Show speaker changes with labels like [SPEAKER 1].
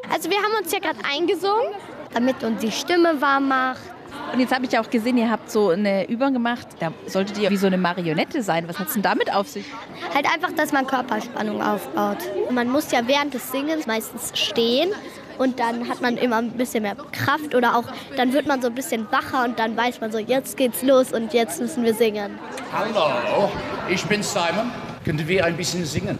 [SPEAKER 1] Also wir haben uns hier gerade eingesungen, damit uns die Stimme warm macht.
[SPEAKER 2] Und jetzt habe ich ja auch gesehen, ihr habt so eine Übung gemacht. Da solltet ihr wie so eine Marionette sein. Was hat es denn damit auf sich?
[SPEAKER 1] Halt einfach, dass man Körperspannung aufbaut. Und man muss ja während des Singens meistens stehen. Und dann hat man immer ein bisschen mehr Kraft oder auch, dann wird man so ein bisschen wacher und dann weiß man so, jetzt geht's los und jetzt müssen wir singen.
[SPEAKER 3] Hallo, ich bin Simon. Könnten wir ein bisschen singen?